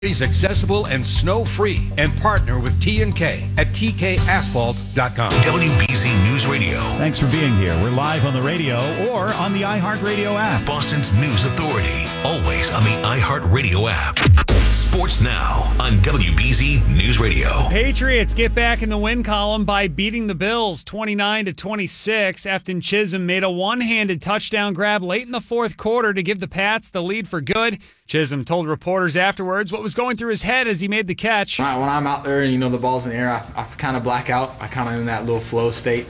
Is accessible and snow-free, and partner with T&K at tkasphalt.com. WBZ News Radio. Thanks for being here. We're live on the radio or on the iHeartRadio app. Boston's News Authority. Always on the iHeartRadio app. Sports Now on WBZ News Radio. Patriots get back in the win column by beating the Bills 29-26. Efton Chisholm made a one-handed touchdown grab late in the fourth quarter to give the Pats the lead for good. Chisholm told reporters afterwards what was going through his head as he made the catch. When I'm out there and, the ball's in the air, I kind of black out. I kind of in that little flow state.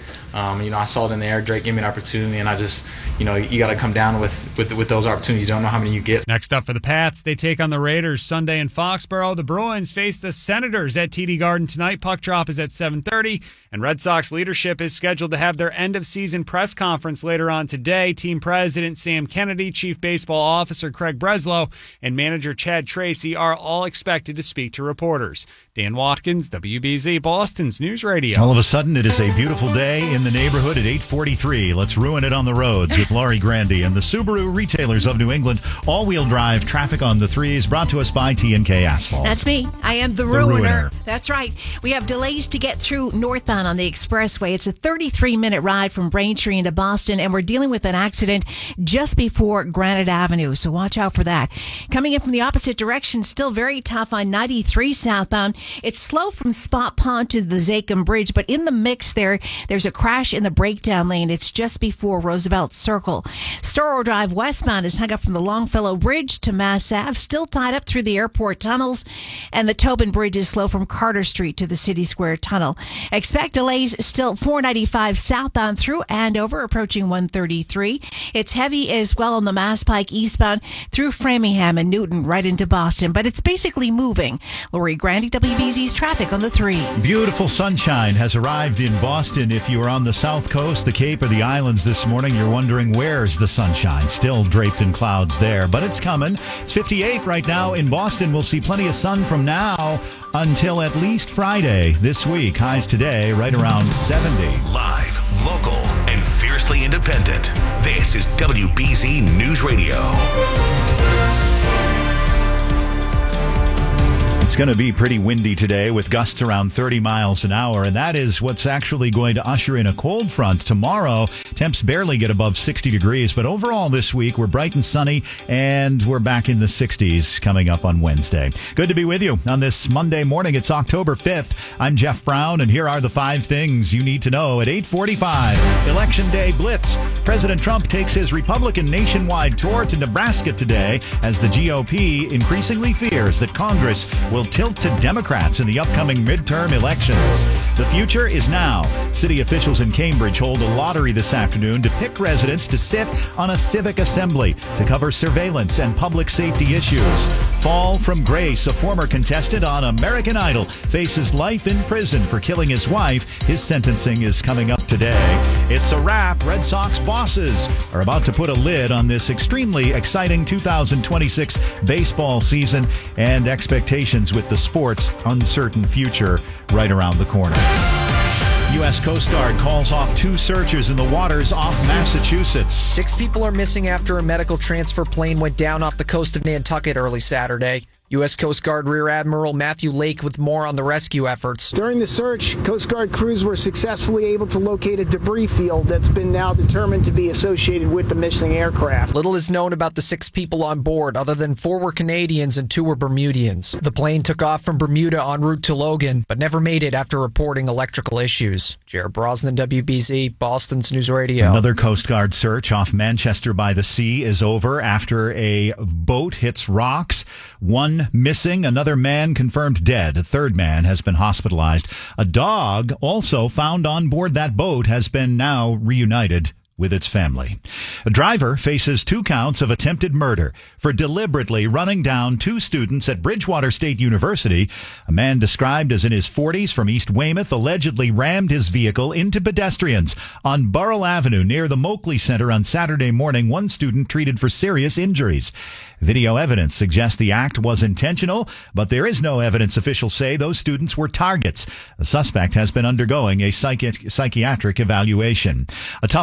I saw it in the air. Drake gave me an opportunity, and I just, you got to come down with those opportunities. You don't know how many you get. Next up for the Pats, they take on the Raiders Sunday in Foxborough. The Bruins face the Senators at TD Garden tonight. Puck drop is at 7:30, and Red Sox leadership is scheduled to have their end-of-season press conference later on today. Team President Sam Kennedy, Chief Baseball Officer Craig Breslow, and manager Chad Tracy are all expected to speak to reporters. Dan Watkins, WBZ, Boston's News Radio. All of a sudden, it is a beautiful day in the neighborhood at 8:43. Let's ruin it on the roads with Laurie Grandy and the Subaru Retailers of New England. All-wheel drive traffic on the threes, brought to us by T&K Asphalt. That's me. I am the ruiner. That's right. We have delays to get through northbound on the expressway. It's a 33-minute ride from Braintree into Boston, and we're dealing with an accident just before Granite Avenue, so watch out for that. Coming in from the opposite direction, still very tough on 93 southbound. It's slow from Spot Pond to the Zakim Bridge, but in the mix there's a crash in the breakdown lane. It's just before Roosevelt Circle. Storrow Drive westbound is hung up from the Longfellow Bridge to Mass Ave, still tied up through the airport tunnels, and the Tobin Bridge is slow from Carter Street to the City Square Tunnel. Expect delays still 495 southbound through Andover, approaching 133. It's heavy as well on the Mass Pike eastbound through Framingham and Newton right into Boston, but it's basically moving. Laurie Grandy, WBZ's traffic on the threes. Beautiful sunshine has arrived in Boston. If you are on the South Coast, the Cape, or the islands this morning, you're wondering where's the sunshine. Still draped in clouds there, but it's coming. It's 58 right now in Boston. We'll see plenty of sun from now until at least Friday this week. Highs today right around 70. Live, local, and fiercely independent. This is WBZ News Radio. It's going to be pretty windy today with gusts around 30 miles an hour, and that is what's actually going to usher in a cold front. Tomorrow, temps barely get above 60 degrees, but overall this week, we're bright and sunny, and we're back in the 60s coming up on Wednesday. Good to be with you on this Monday morning. It's October 5th. I'm Jeff Brown, and here are the 5 things you need to know at 8:45. Election Day Blitz. President Trump takes his Republican nationwide tour to Nebraska today as the GOP increasingly fears that Congress will tilt to Democrats in the upcoming midterm elections. The future is now. City officials in Cambridge hold a lottery this afternoon to pick residents to sit on a civic assembly to cover surveillance and public safety issues. Fall from grace. A former contestant on American Idol faces life in prison for killing his wife. His sentencing is coming up today. It's a wrap. Red Sox bosses are about to put a lid on this extremely exciting 2026 baseball season and expectations with the sport's uncertain future right around the corner. U.S. Coast Guard calls off 2 searchers in the waters off Massachusetts. 6 people are missing after a medical transfer plane went down off the coast of Nantucket early Saturday. U.S. Coast Guard Rear Admiral Matthew Lake with more on the rescue efforts. During the search, Coast Guard crews were successfully able to locate a debris field that's been now determined to be associated with the missing aircraft. Little is known about the 6 people on board, other than 4 were Canadians and 2 were Bermudians. The plane took off from Bermuda en route to Logan, but never made it after reporting electrical issues. Jared Brosnan, WBZ, Boston's News Radio. Another Coast Guard search off Manchester by the Sea is over after a boat hits rocks. 1 missing, another man confirmed dead. A 3rd man has been hospitalized. A dog also found on board that boat has been now reunited with its family. A driver faces 2 counts of attempted murder for deliberately running down 2 students at Bridgewater State University. A man described as in his 40s from East Weymouth allegedly rammed his vehicle into pedestrians on Burrell Avenue near the Moakley Center on Saturday morning. 1 student treated for serious injuries. Video evidence suggests the act was intentional, but there is no evidence officials say those students were targets. The suspect has been undergoing a psychiatric evaluation. A tough fire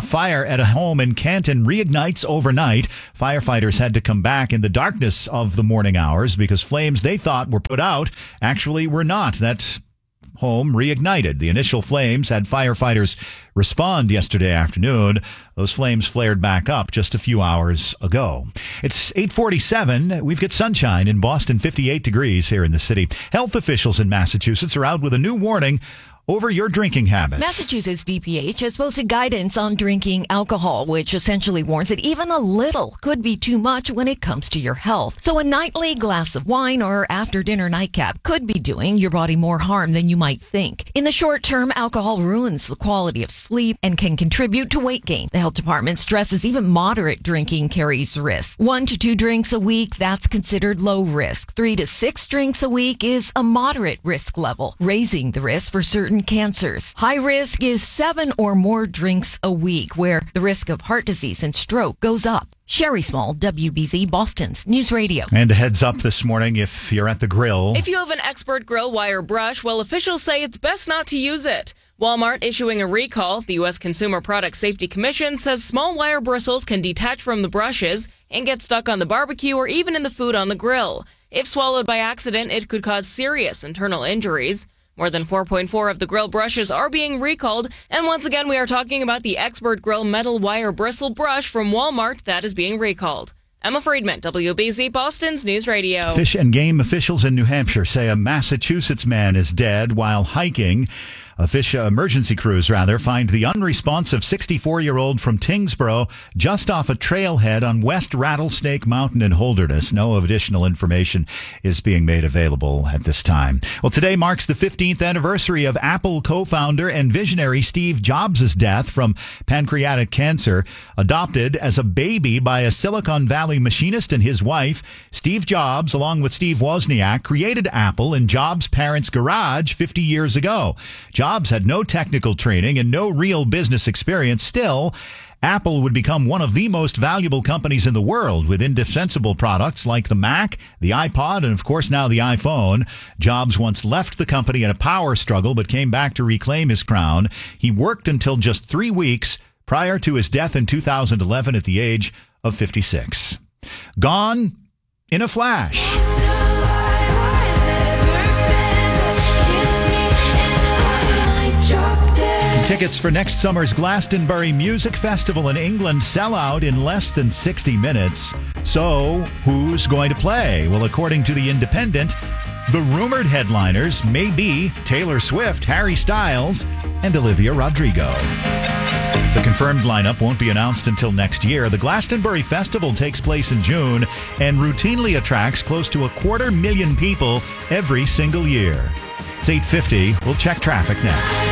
at a home in Canton reignites overnight. Firefighters had to come back in the darkness of the morning hours because flames they thought were put out actually were not. That home reignited. The initial flames had firefighters respond yesterday afternoon. Those flames flared back up just a few hours ago. It's 8:47. We've got sunshine in Boston, 58 degrees here in the city. Health officials in Massachusetts are out with a new warning over your drinking habits. Massachusetts DPH has posted guidance on drinking alcohol, which essentially warns that even a little could be too much when it comes to your health. So a nightly glass of wine or after-dinner nightcap could be doing your body more harm than you might think. In the short term, alcohol ruins the quality of sleep and can contribute to weight gain. The health department stresses even moderate drinking carries risk. 1 to 2 drinks a week, that's considered low risk. 3 to 6 drinks a week is a moderate risk level, raising the risk for certain cancers. High risk is 7 or more drinks a week, where the risk of heart disease and stroke goes up. Sherry Small, WBZ, Boston's News Radio. And a heads up this morning if you're at the grill. If you have an Expert Grill wire brush, well, officials say it's best not to use it. Walmart issuing a recall. The U.S. Consumer Product Safety Commission says small wire bristles can detach from the brushes and get stuck on the barbecue or even in the food on the grill. If swallowed by accident, it could cause serious internal injuries. More than 4.4 of the grill brushes are being recalled. And once again, we are talking about the Expert Grill metal wire bristle brush from Walmart that is being recalled. Emma Friedman, WBZ, Boston's News Radio. Fish and game officials in New Hampshire say a Massachusetts man is dead while hiking. Emergency crews find the unresponsive 64-year-old from Tingsboro just off a trailhead on West Rattlesnake Mountain in Holderness. No additional information is being made available at this time. Well, today marks the 15th anniversary of Apple co-founder and visionary Steve Jobs' death from pancreatic cancer. Adopted as a baby by a Silicon Valley machinist and his wife, Steve Jobs, along with Steve Wozniak, created Apple in Jobs' parents' garage 50 years ago. Jobs had no technical training and no real business experience. Still, Apple would become one of the most valuable companies in the world with indispensable products like the Mac, the iPod, and of course now the iPhone. Jobs once left the company in a power struggle but came back to reclaim his crown. He worked until just 3 weeks prior to his death in 2011 at the age of 56. Gone in a flash. Tickets for next summer's Glastonbury Music Festival in England sell out in less than 60 minutes. So, who's going to play? Well, according to The Independent, the rumored headliners may be Taylor Swift, Harry Styles, and Olivia Rodrigo. The confirmed lineup won't be announced until next year. The Glastonbury Festival takes place in June and routinely attracts close to 250,000 people every single year. It's 8:50. We'll check traffic next.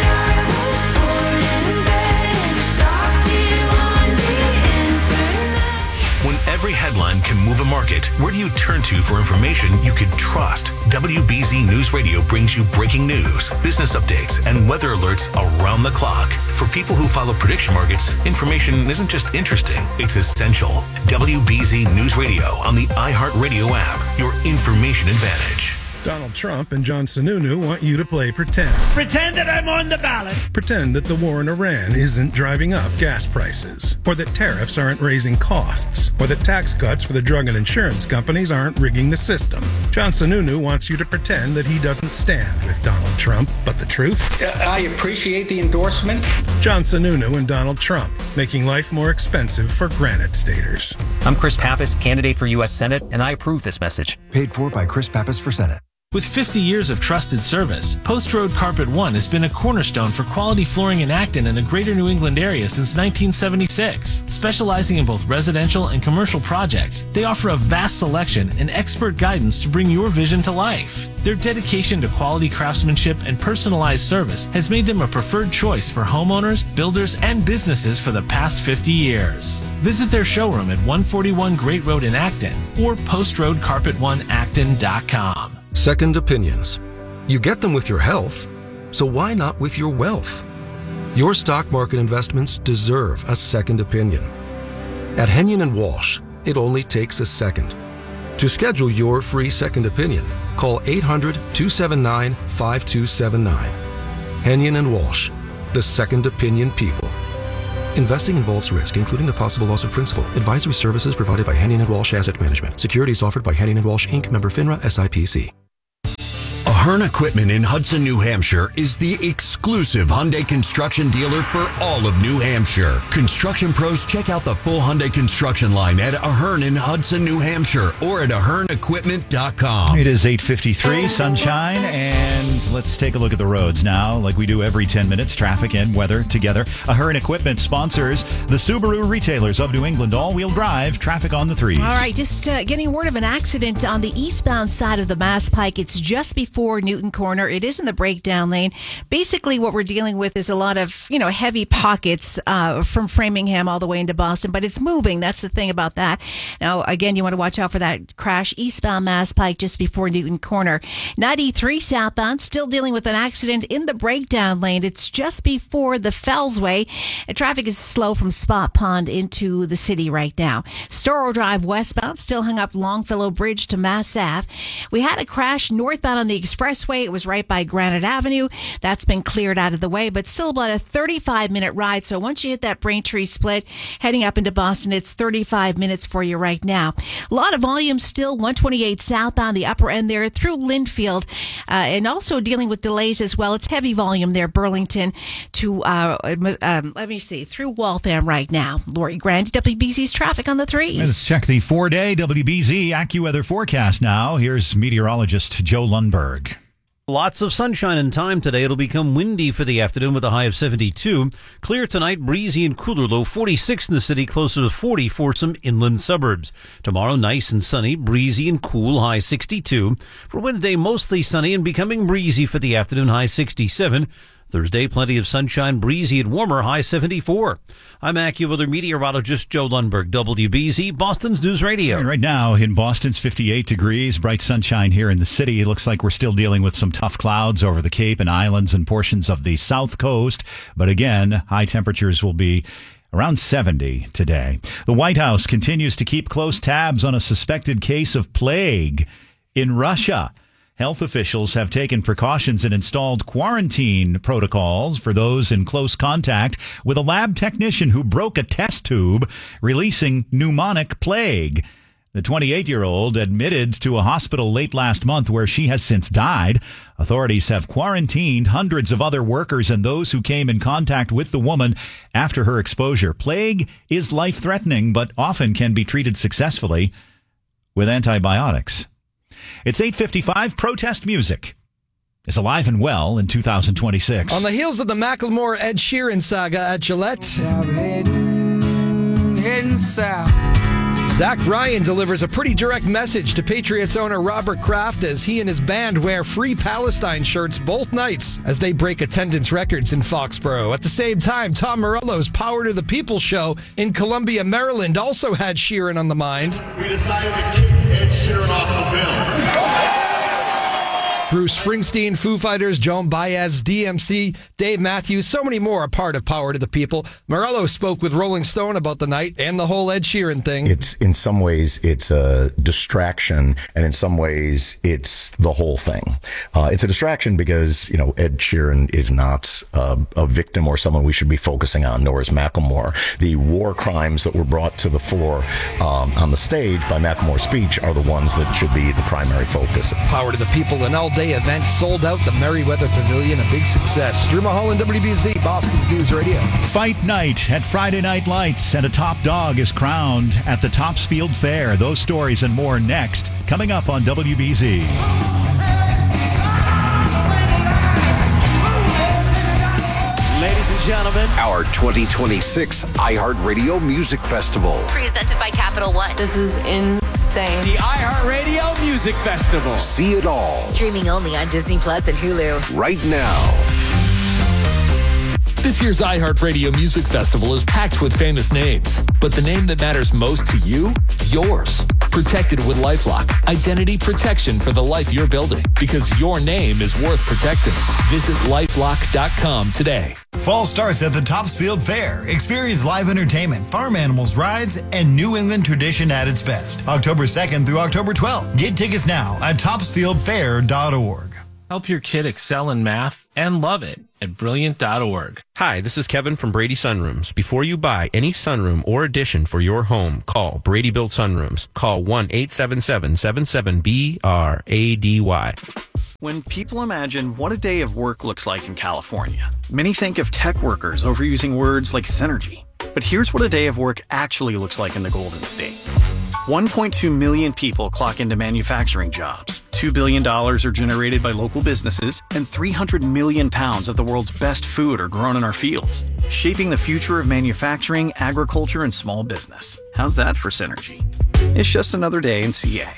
When every headline can move a market, where do you turn to for information you can trust? WBZ News Radio brings you breaking news, business updates, and weather alerts around the clock. For people who follow prediction markets, information isn't just interesting, it's essential. WBZ News Radio on the iHeartRadio app, your information advantage. Donald Trump and John Sununu want you to play pretend. Pretend that I'm on the ballot. Pretend that the war in Iran isn't driving up gas prices, or that tariffs aren't raising costs, or that tax cuts for the drug and insurance companies aren't rigging the system. John Sununu wants you to pretend that he doesn't stand with Donald Trump. But the truth? I appreciate the endorsement. John Sununu and Donald Trump, making life more expensive for Granite Staters. I'm Chris Pappas, candidate for U.S. Senate, and I approve this message. Paid for by Chris Pappas for Senate. With 50 years of trusted service, Post Road Carpet One has been a cornerstone for quality flooring in Acton and the greater New England area since 1976. Specializing in both residential and commercial projects, they offer a vast selection and expert guidance to bring your vision to life. Their dedication to quality craftsmanship and personalized service has made them a preferred choice for homeowners, builders, and businesses for the past 50 years. Visit their showroom at 141 Great Road in Acton or postroadcarpet1acton.com. Second opinions. You get them with your health, so why not with your wealth? Your stock market investments deserve a second opinion. At Henyon & Walsh, it only takes a second. To schedule your free second opinion, call 800-279-5279. Henyon & Walsh, the second opinion people. Investing involves risk, including the possible loss of principal. Advisory services provided by Henning & Walsh Asset Management. Securities offered by Henning & Walsh, Inc., member FINRA, SIPC. Ahern Equipment in Hudson, New Hampshire is the exclusive Hyundai construction dealer for all of New Hampshire. Construction pros, check out the full Hyundai construction line at Ahern in Hudson, New Hampshire, or at AhernEquipment.com. It is 8:53, sunshine, and let's take a look at the roads now, like we do every 10 minutes, traffic and weather together. Ahern Equipment sponsors the Subaru retailers of New England, all-wheel drive, traffic on the threes. All right, just getting word of an accident on the eastbound side of the Mass Pike. It's just before Newton Corner. It is in the breakdown lane. Basically, what we're dealing with is a lot of, heavy pockets from Framingham all the way into Boston, but it's moving. That's the thing about that. Now, again, you want to watch out for that crash eastbound Mass Pike just before Newton Corner. 93 southbound, still dealing with an accident in the breakdown lane. It's just before the Fellsway. Traffic is slow from Spot Pond into the city right now. Storrow Drive westbound, still hung up Longfellow Bridge to Mass Ave. We had a crash northbound on the expressway. It was right by Granite Avenue. That's been cleared out of the way, but still about a 35-minute ride. So once you hit that Braintree split, heading up into Boston, it's 35 minutes for you right now. A lot of volume still, 128 southbound, the upper end there through Linfield, and also dealing with delays as well. It's heavy volume there, Burlington to, through Waltham right now. Lori Grandi, WBZ's traffic on the threes. Let's check the 4-day WBZ AccuWeather forecast now. Here's meteorologist Joe Lundberg. Lots of sunshine and time today. It'll become windy for the afternoon with a high of 72. Clear tonight, breezy and cooler, low 46 in the city, closer to 40 for some inland suburbs. Tomorrow, nice and sunny, breezy and cool, high 62. For Wednesday, mostly sunny and becoming breezy for the afternoon, high 67. Thursday, plenty of sunshine, breezy and warmer, high 74. I'm AccuWeather meteorologist Joe Lundberg, WBZ, Boston's News Radio. Right now in Boston, it's 58 degrees, bright sunshine here in the city. It looks like we're still dealing with some tough clouds over the Cape and Islands and portions of the South Coast. But again, high temperatures will be around 70 today. The White House continues to keep close tabs on a suspected case of plague in Russia. Health officials have taken precautions and installed quarantine protocols for those in close contact with a lab technician who broke a test tube, releasing pneumonic plague. The 28-year-old admitted to a hospital late last month where she has since died. Authorities have quarantined hundreds of other workers and those who came in contact with the woman after her exposure. Plague is life-threatening, but often can be treated successfully with antibiotics. It's 8:55. Protest music is alive and well in 2026. On the heels of the Macklemore-Ed Sheeran saga at Gillette, Heading south. Zach Bryan delivers a pretty direct message to Patriots owner Robert Kraft as he and his band wear Free Palestine shirts both nights as they break attendance records in Foxborough. At the same time, Tom Morello's Power to the People show in Columbia, Maryland also had Sheeran on the mind. We decided to kick Ed Sheeran off the bill. Bruce Springsteen, Foo Fighters, Joan Baez, DMC, Dave Matthews, so many more a part of Power to the People. Morello spoke with Rolling Stone about the night and the whole Ed Sheeran thing. It's in some ways it's a distraction, and in some ways it's the whole thing. It's a distraction because Ed Sheeran is not a victim or someone we should be focusing on, nor is Macklemore. The war crimes that were brought to the fore on the stage by Macklemore's speech are the ones that should be the primary focus. Power to the People, an all-day event, sold out the Merriweather Pavilion, a big success. Drew Mulholland, WBZ, Boston's News Radio. Fight night at Friday Night Lights, and a top dog is crowned at the Topsfield Fair. Those stories and more next, coming up on WBZ. Ladies and gentlemen, our 2026 iHeartRadio Music Festival. Presented by Capital One. This is insane. The iHeartRadio Music Festival. See it all. Streaming only on Disney Plus and Hulu. Right now. This year's iHeartRadio Music Festival is packed with famous names, but the name that matters most to you? Yours. Protected with LifeLock. Identity protection for the life you're building, because your name is worth protecting. Visit LifeLock.com today. Fall starts at the Topsfield Fair. Experience live entertainment, farm animals, rides, and New England tradition at its best. October 2nd through October 12th. Get tickets now at topsfieldfair.org. Help your kid excel in math and love it at Brilliant.org. Hi, this is Kevin from Brady Sunrooms. Before you buy any sunroom or addition for your home, call Brady Built Sunrooms. Call 1-877-77-BRADY. When people imagine what a day of work looks like in California, many think of tech workers overusing words like synergy. But here's what a day of work actually looks like in the Golden State. 1.2 million people clock into manufacturing jobs. $2 billion are generated by local businesses, and 300 million pounds of the world's best food are grown in our fields, shaping the future of manufacturing, agriculture, and small business. How's that for synergy? It's just another day in CA.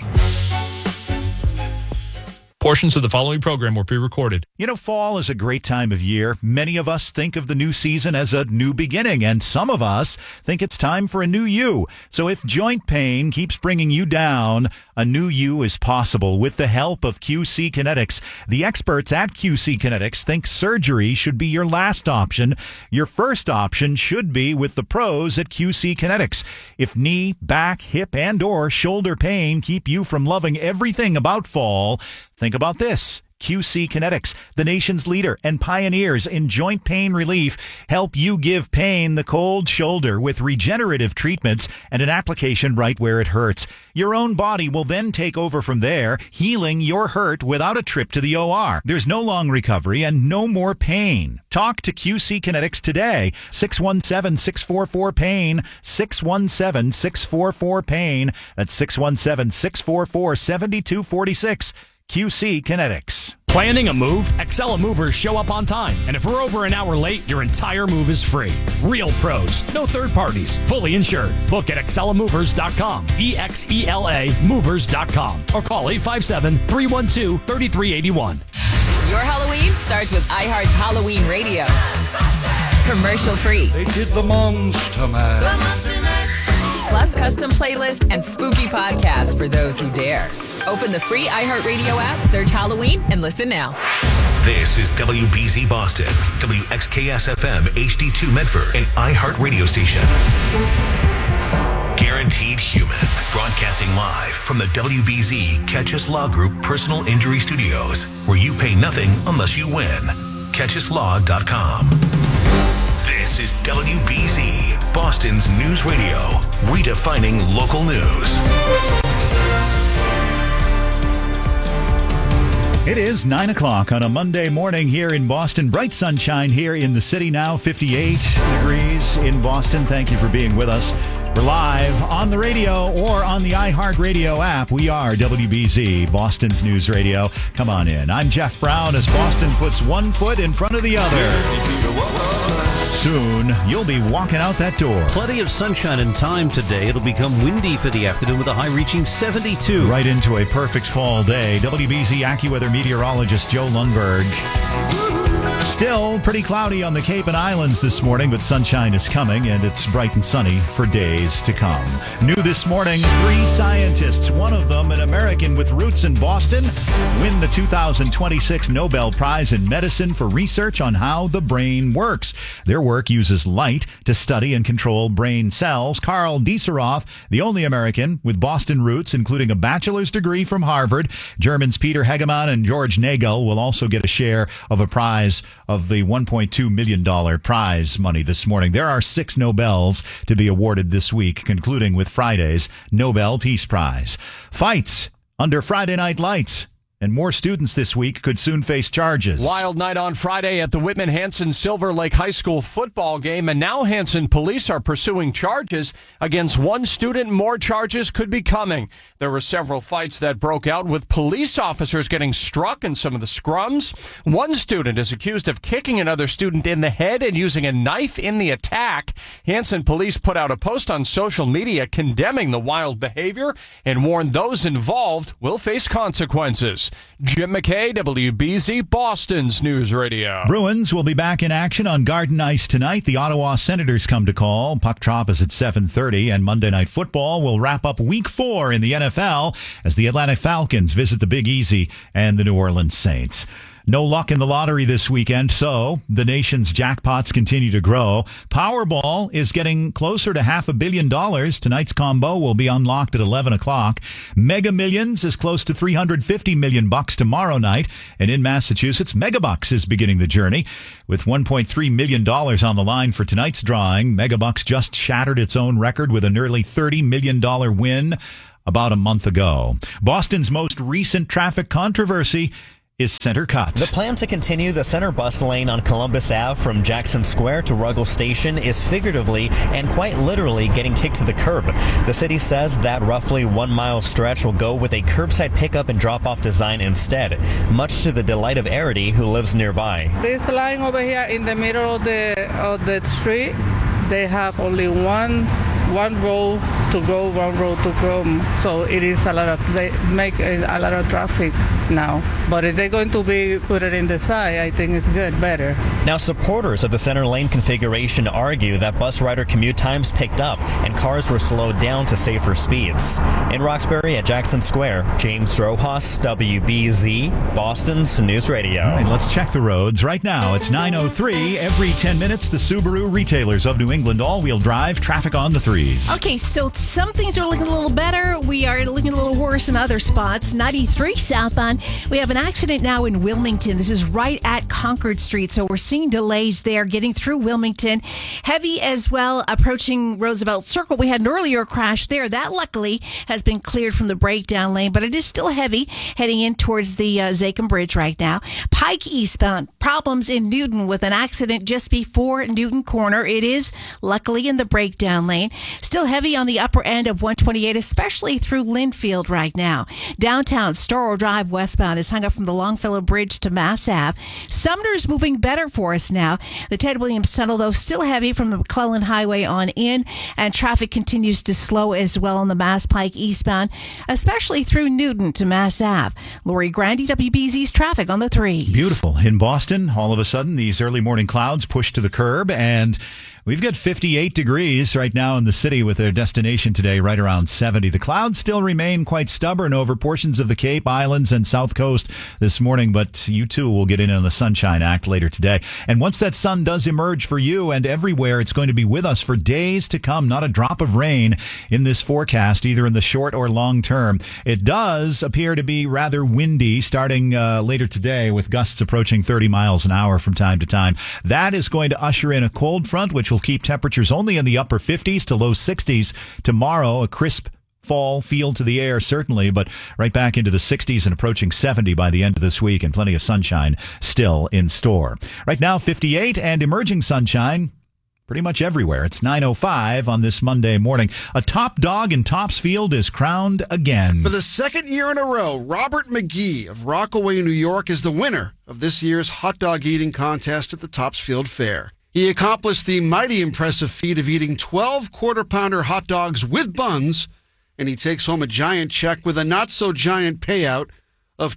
Portions of the following program were pre-recorded. You know, fall is a great time of year. Many of us think of the new season as a new beginning, and some of us think it's time for a new you. So if joint pain keeps bringing you down, a new you is possible with the help of QC Kinetics. The experts at QC Kinetics think surgery should be your last option. Your first option should be with the pros at QC Kinetics. If knee, back, hip, and or shoulder pain keep you from loving everything about fall, think about this. QC Kinetics, the nation's leader and pioneers in joint pain relief, help you give pain the cold shoulder with regenerative treatments and an application right where it hurts. Your own body will then take over from there, healing your hurt without a trip to the OR. There's no long recovery and no more pain. Talk to QC Kinetics today. 617-644-PAIN. 617-644-PAIN. That's 617-644-7246. QC Kinetics. Planning a move? Excella Movers show up on time. And if we're over an hour late, your entire move is free. Real pros, no third parties, fully insured. Book at ExcellaMovers.com. EXELA Movers.com. Or call 857-312-3381. Your Halloween starts with iHeart's Halloween Radio. Commercial free. They did the Monster Mash. Plus custom playlists and spooky podcasts for those who dare. Open the free iHeartRadio app, search Halloween, and listen now. This is WBZ Boston, WXKS-FM, HD2 Medford, and iHeart Radio Station. Guaranteed Human, broadcasting live from the WBZ Catchus Law Group Personal Injury Studios, where you pay nothing unless you win. CatchusLaw.com. This is WBZ, Boston's news radio, redefining local news. It is 9 o'clock on a Monday morning here in Boston. Bright sunshine here in the city now, 58 degrees in Boston. Thank you for being with us. We're live on the radio or on the iHeartRadio app. We are WBZ, Boston's news radio. Come on in. I'm Jeff Brown as Boston puts one foot in front of the other. Soon, you'll be walking out that door. Plenty of sunshine and time today. It'll become windy for the afternoon with a high reaching 72. Right into a perfect fall day. WBZ AccuWeather meteorologist Joe Lundberg. Still pretty cloudy on the Cape and Islands this morning, but sunshine is coming, and it's bright and sunny for days to come. New this morning, 3 scientists, one of them an American with roots in Boston, win the 2026 Nobel Prize in Medicine for research on how the brain works. Their work uses light to study and control brain cells. Karl Deseroth, the only American with Boston roots, including a bachelor's degree from Harvard. Germans Peter Hegemann and George Nagel will also get a share of a prize of the $1.2 million prize money this morning. There are 6 Nobels to be awarded this week, concluding with Friday's Nobel Peace Prize. Fights under Friday Night Lights. And more students this week could soon face charges. Wild night on Friday at the Whitman-Hanson Silver Lake High School football game, and now Hanson police are pursuing charges against one student. More charges could be coming. There were several fights that broke out with police officers getting struck in some of the scrums. One student is accused of kicking another student in the head and using a knife in the attack. Hanson police put out a post on social media condemning the wild behavior and warned those involved will face consequences. Jim McKay, WBZ, Boston's News Radio. Bruins will be back in action on Garden Ice tonight. The Ottawa Senators come to call. Puck drop is at 7:30, and Monday Night Football will wrap up Week 4 in the NFL as the Atlanta Falcons visit the Big Easy and the New Orleans Saints. No luck in the lottery this weekend, so the nation's jackpots continue to grow. Powerball is getting closer to $500 million. Tonight's combo will be unlocked at 11 o'clock. Mega Millions is close to $350 million tomorrow night. And in Massachusetts, Megabucks is beginning the journey. With $1.3 million on the line for tonight's drawing, Megabucks just shattered its own record with a nearly $30 million win about a month ago. Boston's most recent traffic controversy is Center Cut. The plan to continue the center bus lane on Columbus Ave from Jackson Square to Ruggles Station is figuratively and quite literally getting kicked to the curb. The city says that roughly 1 mile stretch will go with a curbside pickup and drop-off design instead, much to the delight of Arity, who lives nearby. This line over here in the middle of the street, they have only one road to go, one road to come. So it is they make a lot of traffic now. But if they're going to put it in the side, I think it's better. Now, supporters of the center lane configuration argue that bus rider commute times picked up and cars were slowed down to safer speeds. In Roxbury at Jackson Square, James Rojas, WBZ, Boston's News Radio. All right, let's check the roads. Right now, it's 9:03. Every 10 minutes, the Subaru retailers of New England all-wheel drive traffic on the 3s. Okay, so some things are looking a little better. We are looking a little worse in other spots. 93 southbound. We have an accident now in Wilmington. This is right at Concord Street, so we're seeing delays there getting through Wilmington. Heavy as well approaching Roosevelt Circle. We had an earlier crash there. That luckily has been cleared from the breakdown lane, but it is still heavy heading in towards the Zachem Bridge right now. Pike eastbound. Problems in Newton with an accident just before Newton Corner. It is luckily in the breakdown lane. Still heavy on the upper end of 128, especially through Linfield right now. Downtown Storrow Drive westbound is hung up from the Longfellow Bridge to Mass Ave. Sumner's moving better for us now. The Ted Williams Tunnel, though, still heavy from the McClellan Highway on in, and traffic continues to slow as well on the Mass Pike eastbound, especially through Newton to Mass Ave. Lori Grandy, WBZ's traffic on the 3s. Beautiful. In Boston, all of a sudden, these early morning clouds push to the curb, and we've got 58 degrees right now in the city with their destination today right around 70. The clouds still remain quite stubborn over portions of the Cape Islands and South Coast this morning, but you too will get in on the Sunshine Act later today. And once that sun does emerge for you and everywhere, it's going to be with us for days to come. Not a drop of rain in this forecast, either in the short or long term. It does appear to be rather windy starting later today with gusts approaching 30 miles an hour from time to time. That is going to usher in a cold front, which will keep temperatures only in the upper 50s to low 60s. Tomorrow, a crisp fall feel to the air, certainly, but right back into the 60s and approaching 70 by the end of this week, and plenty of sunshine still in store. Right now, 58 and emerging sunshine pretty much everywhere. It's 9:05 on this Monday morning. A top dog in Topsfield is crowned again. For the second year in a row, Robert McGee of Rockaway, New York, is the winner of this year's hot dog eating contest at the Topsfield Fair. He accomplished the mighty impressive feat of eating 12 quarter-pounder hot dogs with buns, and he takes home a giant check with a not-so-giant payout of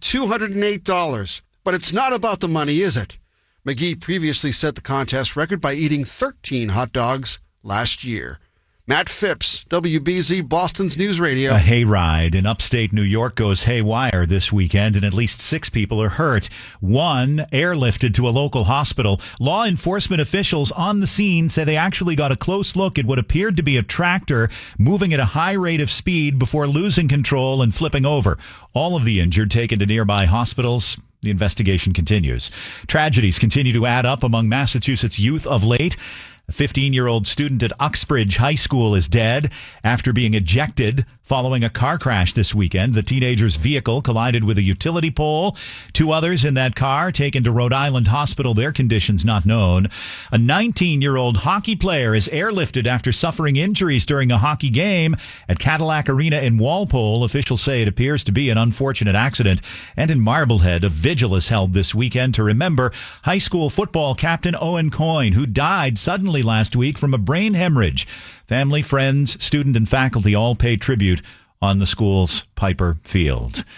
$208. But it's not about the money, is it? McGee previously set the contest record by eating 13 hot dogs last year. Matt Phipps, WBZ, Boston's News Radio. A hayride in upstate New York goes haywire this weekend, and at least 6 people are hurt. One airlifted to a local hospital. Law enforcement officials on the scene say they actually got a close look at what appeared to be a tractor moving at a high rate of speed before losing control and flipping over. All of the injured taken to nearby hospitals. The investigation continues. Tragedies continue to add up among Massachusetts youth of late. A 15-year-old student at Uxbridge High School is dead after being ejected following a car crash this weekend. The teenager's vehicle collided with a utility pole. 2 others in that car taken to Rhode Island Hospital, their conditions not known. A 19-year-old hockey player is airlifted after suffering injuries during a hockey game at Cadillac Arena in Walpole. Officials say it appears to be an unfortunate accident. And in Marblehead, a vigil is held this weekend to remember high school football captain Owen Coyne, who died suddenly last week from a brain hemorrhage. Family, friends, student, and faculty all pay tribute on the school's Piper Field.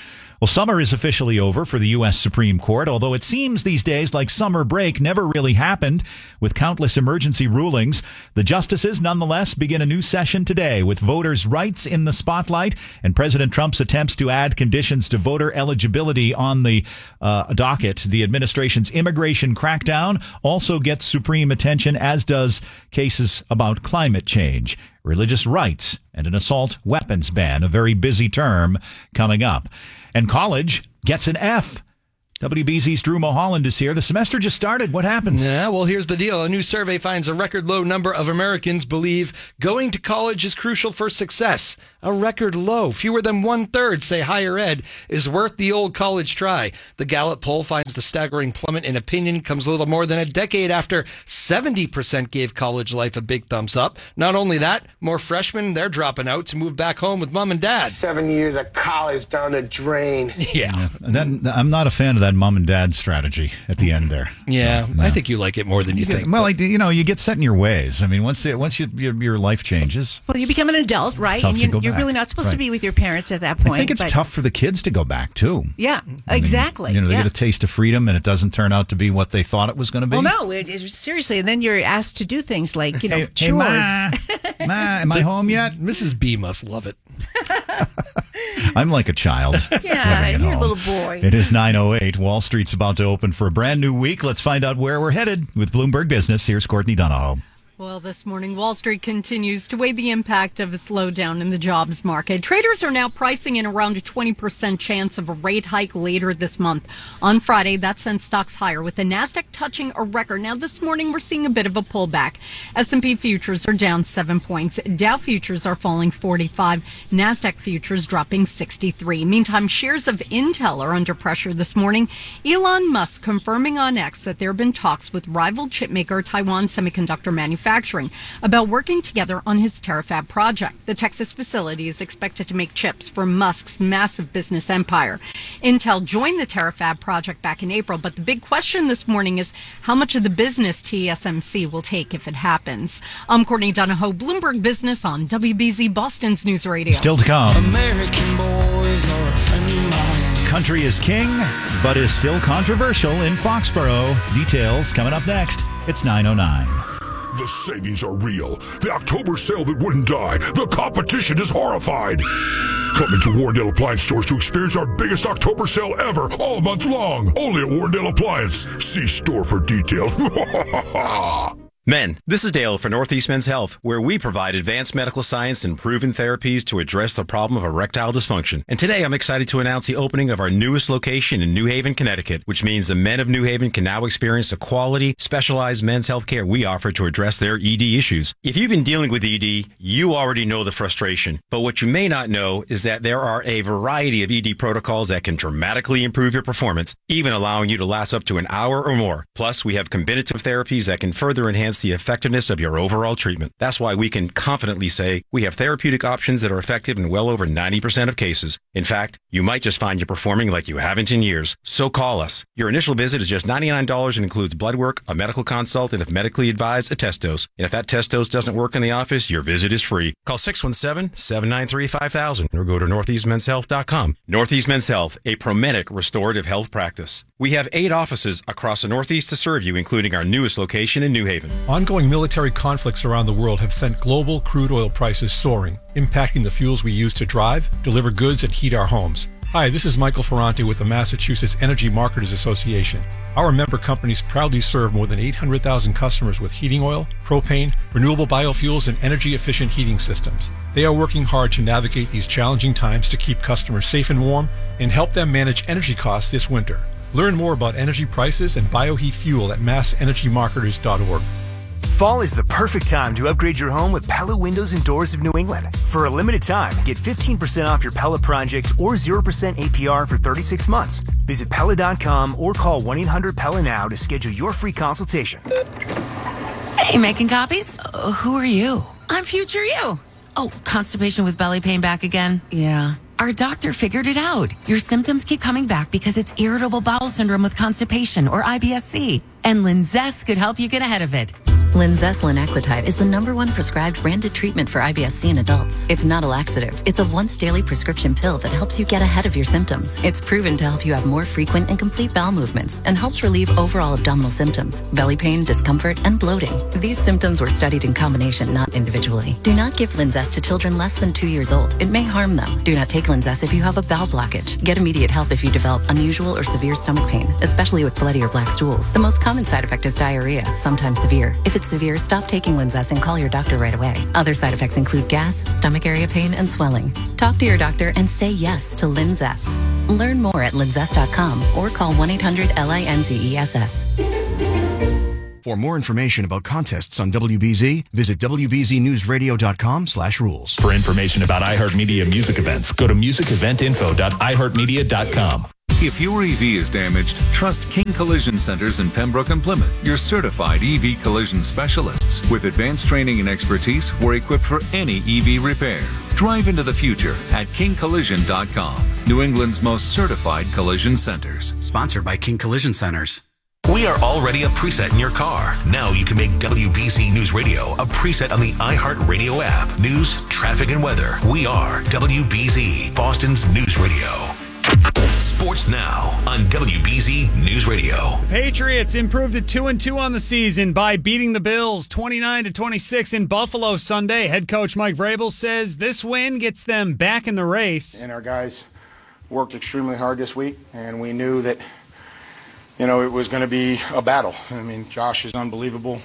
Well, summer is officially over for the U.S. Supreme Court, although it seems these days like summer break never really happened. With countless emergency rulings, the justices nonetheless begin a new session today with voters' rights in the spotlight and President Trump's attempts to add conditions to voter eligibility on the docket. The administration's immigration crackdown also gets supreme attention, as does cases about climate change, religious rights, and an assault weapons ban, a very busy term coming up. And college gets an F. WBZ's Drew Mulholland is here. The semester just started. What happened? Yeah, well, here's the deal. A new survey finds a record low number of Americans believe going to college is crucial for success. A record low. Fewer than 1/3 say higher ed is worth the old college try. The Gallup poll finds the staggering plummet in opinion comes a little more than a decade after 70% gave college life a big thumbs up. Not only that, more freshmen, they're dropping out to move back home with mom and dad. 7 years of college down the drain. Yeah. I'm not a fan of that mom and dad strategy at the end there. Yeah, No. I think you like it more than you think. Well, you get set in your ways. I mean, once your life changes. Well, you become an adult, right? tough And to go you're back. really not supposed to Right. be with your parents at that point. I think it's tough for the kids to go back, too. Yeah, exactly. They yeah. get a taste of freedom, and it doesn't turn out to be what they thought it was going to be. Well, no, seriously. And then you're asked to do things like, Hey, chores. Ma, am I home yet? Mrs. B must love it. I'm like a child. Yeah, living at you're a home. little boy. It is 9:08. Wall Street's about to open for a brand new week. Let's find out where we're headed with Bloomberg Business. Here's Courtney Donahoe. Well, this morning, Wall Street continues to weigh the impact of a slowdown in the jobs market. Traders are now pricing in around a 20% chance of a rate hike later this month. On Friday, that sent stocks higher, with the Nasdaq touching a record. Now, this morning, we're seeing a bit of a pullback. S&P futures are down 7 points. Dow futures are falling 45. Nasdaq futures dropping 63. Meantime, shares of Intel are under pressure this morning. Elon Musk confirming on X that there have been talks with rival chipmaker Taiwan Semiconductor Manufacturing about working together on his Terafab project. The Texas facility is expected to make chips for Musk's massive business empire. Intel joined the Terafab project back in April, but the big question this morning is how much of the business TSMC will take if it happens. I'm Courtney Donahoe, Bloomberg Business on WBZ Boston's News Radio. Still to come. American boys are a friend of mine. Country is king, but is still controversial in Foxborough. Details coming up next. It's 9:09. The savings are real. The October sale that wouldn't die. The competition is horrified. Come into Warrendale Appliance stores to experience our biggest October sale ever, all month long. Only at Warrendale Appliance. See store for details. Men, this is Dale for Northeast Men's Health, where we provide advanced medical science and proven therapies to address the problem of erectile dysfunction. And today I'm excited to announce the opening of our newest location in New Haven, Connecticut, which means the men of New Haven can now experience the quality, specialized men's health care we offer to address their ED issues. If you've been dealing with ED, you already know the frustration. But what you may not know is that there are a variety of ED protocols that can dramatically improve your performance, even allowing you to last up to an hour or more. Plus, we have combinative therapies that can further enhance the effectiveness of your overall treatment. That's why we can confidently say we have therapeutic options that are effective in well over 90% of cases. In fact, you might just find you performing like you haven't in years. So call us. Your initial visit is just $99 and includes blood work, a medical consult, and if medically advised, a test dose. And if that test dose doesn't work in the office, your visit is free. Call 617-793-5000 or go to northeastmenshealth.com. Northeast Men's Health, a Promedic restorative health practice. We have 8 offices across the Northeast to serve you, including our newest location in New Haven. Ongoing military conflicts around the world have sent global crude oil prices soaring, impacting the fuels we use to drive, deliver goods, and heat our homes. Hi, this is Michael Ferranti with the Massachusetts Energy Marketers Association. Our member companies proudly serve more than 800,000 customers with heating oil, propane, renewable biofuels, and energy-efficient heating systems. They are working hard to navigate these challenging times to keep customers safe and warm and help them manage energy costs this winter. Learn more about energy prices and bioheat fuel at massenergymarketers.org. Fall is the perfect time to upgrade your home with Pella Windows and Doors of New England. For a limited time, get 15% off your Pella project or 0% APR for 36 months. Visit Pella.com or call 1-800-PELLA now to schedule your free consultation. Hey, making copies? Who are you? I'm future you. Oh, constipation with belly pain back again? Yeah. Our doctor figured it out. Your symptoms keep coming back because it's irritable bowel syndrome with constipation or IBS-C. And Linzess could help you get ahead of it. Linzess linaclotide is the #1 prescribed branded treatment for IBS-C in adults. It's not a laxative. It's a once-daily prescription pill that helps you get ahead of your symptoms. It's proven to help you have more frequent and complete bowel movements and helps relieve overall abdominal symptoms, belly pain, discomfort, and bloating. These symptoms were studied in combination, not individually. Do not give Linzess to children less than 2 years old. It may harm them. Do not take Linzess if you have a bowel blockage. Get immediate help if you develop unusual or severe stomach pain, especially with bloody or black stools. The most common side effect is diarrhea, sometimes severe. If it's severe, stop taking Linzess and call your doctor right away. Other side effects include gas, stomach area pain, and swelling. Talk to your doctor and say yes to Linzess. Learn more at linzess.com or call 1-800-LINZESS. For more information about contests on WBZ, visit WBZNewsRadio.com/rules. For information about iHeartMedia music events, go to musiceventinfo.iheartmedia.com. If your EV is damaged, trust King Collision Centers in Pembroke and Plymouth, your certified EV collision specialists. With advanced training and expertise, we're equipped for any EV repair. Drive into the future at kingcollision.com, New England's most certified collision centers. Sponsored by King Collision Centers. We are already a preset in your car. Now you can make WBZ News Radio a preset on the iHeartRadio app. News, traffic, and weather. We are WBZ, Boston's News Radio. Sports now on WBZ News Radio. The Patriots improved to 2-2 on the season by beating the Bills 29-26 in Buffalo Sunday. Head coach Mike Vrabel says this win gets them back in the race. And our guys worked extremely hard this week, and we knew that, it was going to be a battle. I mean, Josh is unbelievable.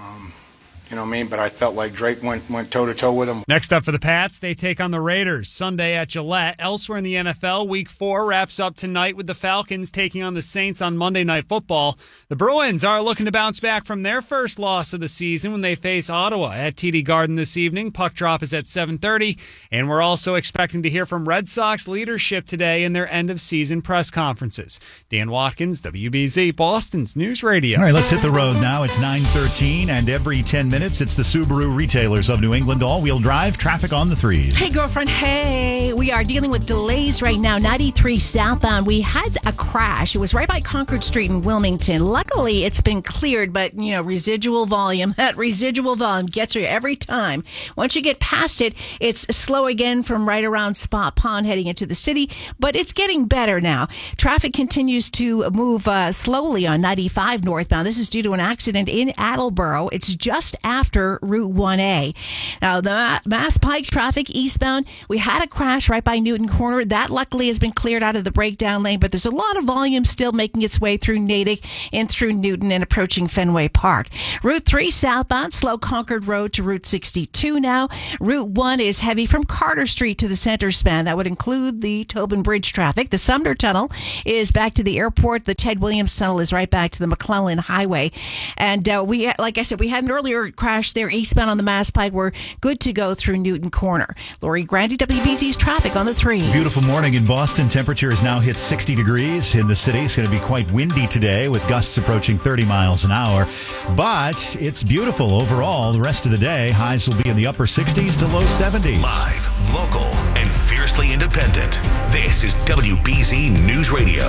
But I felt like Drake went toe-to-toe with him. Next up for the Pats, they take on the Raiders Sunday at Gillette. Elsewhere in the NFL, Week 4 wraps up tonight with the Falcons taking on the Saints on Monday Night Football. The Bruins are looking to bounce back from their first loss of the season when they face Ottawa at TD Garden this evening. Puck drop is at 7:30, and we're also expecting to hear from Red Sox leadership today in their end-of-season press conferences. Dan Watkins, WBZ, Boston's News Radio. All right, let's hit the road now. It's 9:13, and every 10 minutes, it's the Subaru retailers of New England all-wheel drive traffic on the threes. Hey, girlfriend. Hey, we are dealing with delays right now. 93 southbound. We had a crash. It was right by Concord Street in Wilmington. Luckily, it's been cleared, but, residual volume. That residual volume gets you every time. Once you get past it, it's slow again from right around Spot Pond heading into the city, but it's getting better now. Traffic continues to move slowly on 95 northbound. This is due to an accident in Attleboro. It's just after Route 1A. Now, the Mass Pike traffic eastbound, we had a crash right by Newton Corner. That luckily has been cleared out of the breakdown lane, but there's a lot of volume still making its way through Natick and through Newton and approaching Fenway Park. Route 3 southbound, slow Concord Road to Route 62 now. Route 1 is heavy from Carter Street to the center span. That would include the Tobin Bridge traffic. The Sumner Tunnel is back to the airport. The Ted Williams Tunnel is right back to the McClellan Highway. And like I said, we had an earlier crash there eastbound on the Mass Pike. We're good to go through Newton Corner. Lori Grandy, WBZ's traffic on the threes. Beautiful morning in Boston. Temperature has now hit 60 degrees in the city. It's going to be quite windy today with gusts approaching 30 miles an hour. But it's beautiful overall. The rest of the day, highs will be in the upper 60s to low 70s. Live, local, and fiercely independent. This is WBZ News Radio.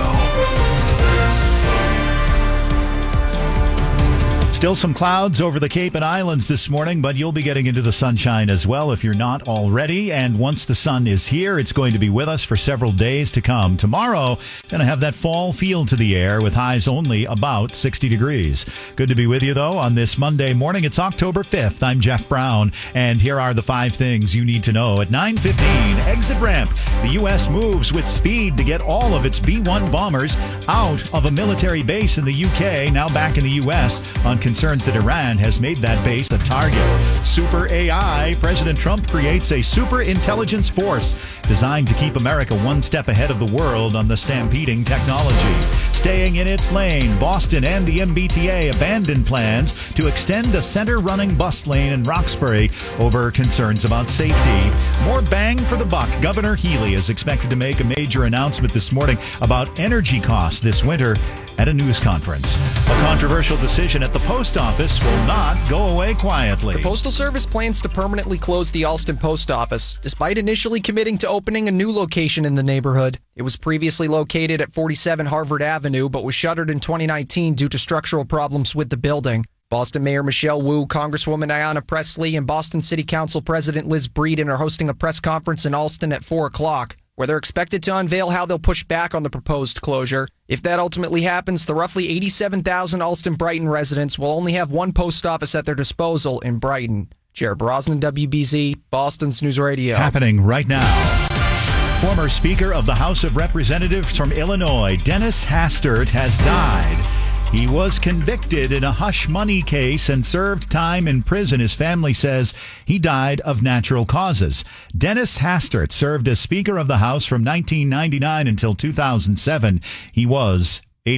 Still some clouds over the Cape and Islands this morning, but you'll be getting into the sunshine as well if you're not already. And once the sun is here, it's going to be with us for several days to come. Tomorrow, going to have that fall feel to the air with highs only about 60 degrees. Good to be with you, though, on this Monday morning. It's October 5th. I'm Jeff Brown, and here are the 5 things you need to know. At 9:15, exit ramp. The U.S. moves with speed to get all of its B-1 bombers out of a military base in the U.K., now back in the U.S., on concerns that Iran has made that base a target. Super AI. President Trump creates a super intelligence force designed to keep America one step ahead of the world on the stampeding technology. Staying in its lane, Boston and the MBTA abandoned plans to extend a center-running bus lane in Roxbury over concerns about safety. More bang for the buck. Governor Healy is expected to make a major announcement this morning about energy costs this winter at a news conference. A controversial decision at the post office will not go away quietly. The Postal Service plans to permanently close the Alston Post Office, despite initially committing to opening a new location in the neighborhood. It was previously located at 47 Harvard Avenue, but was shuttered in 2019 due to structural problems with the building. Boston Mayor Michelle Wu, Congresswoman Ayanna Pressley, and Boston City Council President Liz Breeden are hosting a press conference in Allston at 4 o'clock, where they're expected to unveil how they'll push back on the proposed closure. If that ultimately happens, the roughly 87,000 Allston-Brighton residents will only have one post office at their disposal in Brighton. Jared Brosnan, WBZ, Boston's News Radio. Happening right now. Former Speaker of the House of Representatives from Illinois, Dennis Hastert, has died. He was convicted in a hush money case and served time in prison. His family says he died of natural causes. Dennis Hastert served as Speaker of the House from 1999 until 2007. He was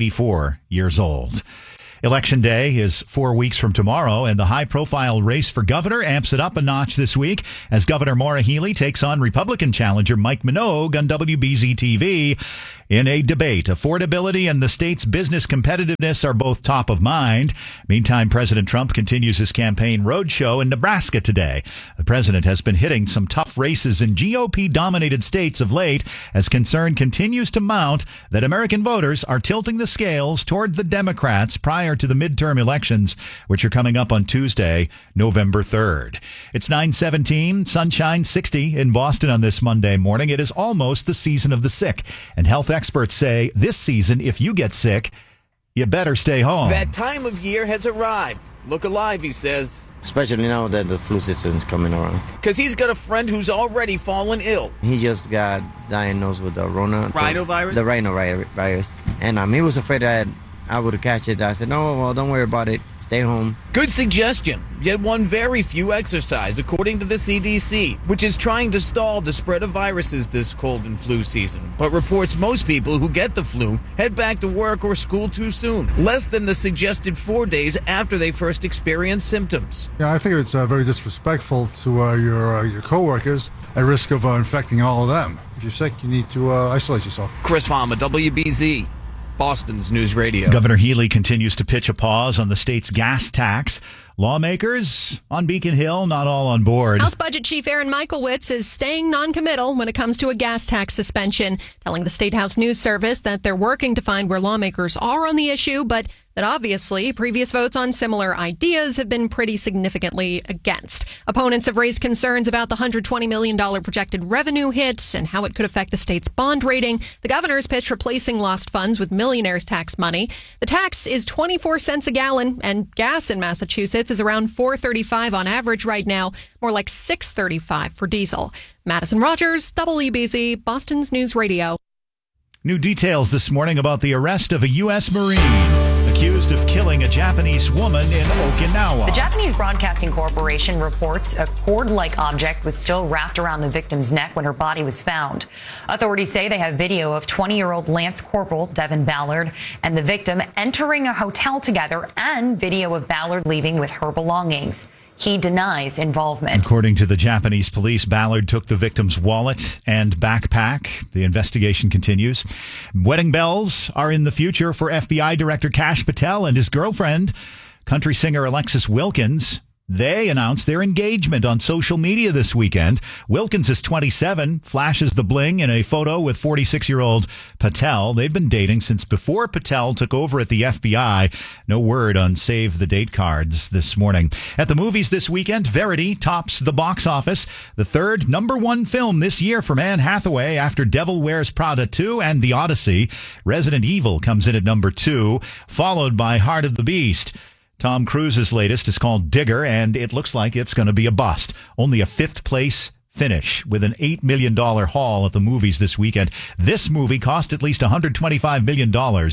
84 years old. Election Day is 4 weeks from tomorrow, and the high-profile race for governor amps it up a notch this week as Governor Maura Healey takes on Republican challenger Mike Minogue on WBZ-TV. In a debate, affordability and the state's business competitiveness are both top of mind. Meantime, President Trump continues his campaign roadshow in Nebraska today. The president has been hitting some tough races in GOP-dominated states of late as concern continues to mount that American voters are tilting the scales toward the Democrats prior to the midterm elections, which are coming up on Tuesday, November 3rd. It's 9:17, sunshine 60 in Boston on this Monday morning. It is almost the season of the sick, and health experts say this season, if you get sick, you better stay home. That time of year has arrived. Look alive, he says. Especially now that the flu season is coming around. Because he's got a friend who's already fallen ill. He just got diagnosed with the rhinovirus? The rhinovirus. And he was afraid that I would catch it. I said, no, well, don't worry about it. Stay home. Good suggestion. Yet one very few exercise, according to the CDC, which is trying to stall the spread of viruses this cold and flu season, but reports most people who get the flu head back to work or school too soon, less than the suggested 4 days after they first experience symptoms. Yeah, I think it's very disrespectful to your coworkers at risk of infecting all of them. If you're sick, you need to isolate yourself. Chris Fama, WBZ. Boston's News Radio. Governor Healey continues to pitch a pause on the state's gas tax. Lawmakers on Beacon Hill, not all on board. House Budget Chief Aaron Michaelwitz is staying noncommittal when it comes to a gas tax suspension, telling the State House News Service that they're working to find where lawmakers are on the issue, but that obviously previous votes on similar ideas have been pretty significantly against. Opponents have raised concerns about the $120 million projected revenue hit and how it could affect the state's bond rating. The governor's pitched replacing lost funds with millionaires' tax money. The tax is 24 cents a gallon, and gas in Massachusetts is around $4.35 on average right now, more like $6.35 for diesel. Madison Rogers, WBZ, Boston's News Radio. New details this morning about the arrest of a U.S. Marine accused of killing a Japanese woman in Okinawa. The Japanese Broadcasting Corporation reports a cord-like object was still wrapped around the victim's neck when her body was found. Authorities say they have video of 20-year-old Lance Corporal Devin Ballard and the victim entering a hotel together and video of Ballard leaving with her belongings. He denies involvement. According to the Japanese police, Ballard took the victim's wallet and backpack. The investigation continues. Wedding bells are in the future for FBI Director Kash Patel and his girlfriend, country singer Alexis Wilkins. They announced their engagement on social media this weekend. Wilkins is 27, flashes the bling in a photo with 46-year-old Patel. They've been dating since before Patel took over at the FBI. No word on save the date cards this morning. At the movies this weekend, Verity tops the box office. The third #1 film this year from Anne Hathaway after Devil Wears Prada 2 and The Odyssey. Resident Evil comes in at #2, followed by Heart of the Beast. Tom Cruise's latest is called Digger, and it looks like it's going to be a bust. Only a fifth-place finish with an $8 million haul at the movies this weekend. This movie cost at least $125 million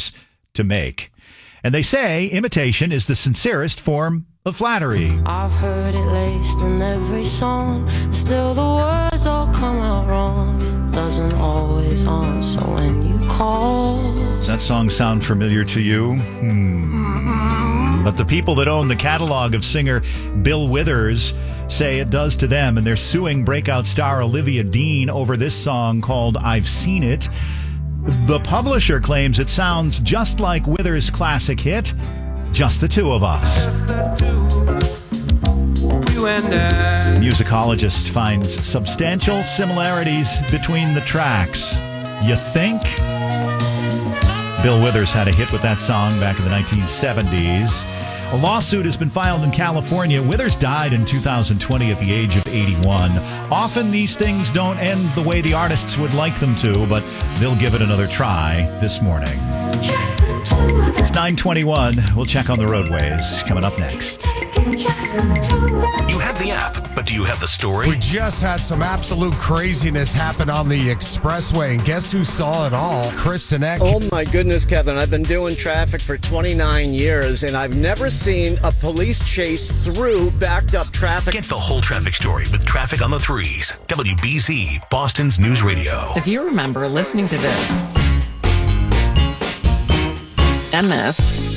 to make. And they say imitation is the sincerest form of flattery. I've heard it laced in every song, still the words all come out wrong. It doesn't always answer when you call. Does that song sound familiar to you? But the people that own the catalog of singer Bill Withers say it does to them, and they're suing breakout star Olivia Dean over this song called I've Seen It. The publisher claims it sounds just like Withers' classic hit, Just the Two of Us. Musicologist finds substantial similarities between the tracks. You think? Bill Withers had a hit with that song back in the 1970s. A lawsuit has been filed in California. Withers died in 2020 at the age of 81. Often these things don't end the way the artists would like them to, but they'll give it another try this morning. It's 9:21. We'll check on the roadways coming up next. You have the app, but do you have the story? We just had some absolute craziness happen on the expressway, and guess who saw it all? Chris Sinek. Oh my goodness, Kevin. I've been doing traffic for 29 years, and I've never seen a police chase through backed up traffic. Get the whole traffic story with Traffic on the Threes. WBZ, Boston's News Radio. If you remember listening to this, and this,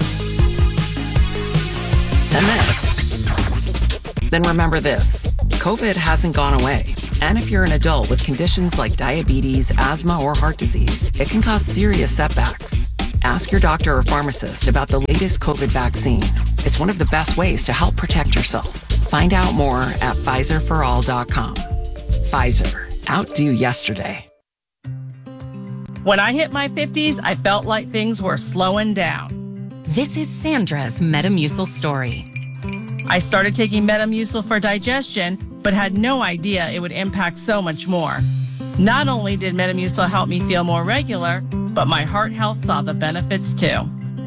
and this, then remember this. COVID hasn't gone away. And if you're an adult with conditions like diabetes, asthma, or heart disease, it can cause serious setbacks. Ask your doctor or pharmacist about the latest COVID vaccine. It's one of the best ways to help protect yourself. Find out more at PfizerForAll.com. Pfizer. Outdo yesterday. When I hit my 50s, I felt like things were slowing down. This is Sandra's Metamucil story. I started taking Metamucil for digestion, but had no idea it would impact so much more. Not only did Metamucil help me feel more regular, but my heart health saw the benefits too.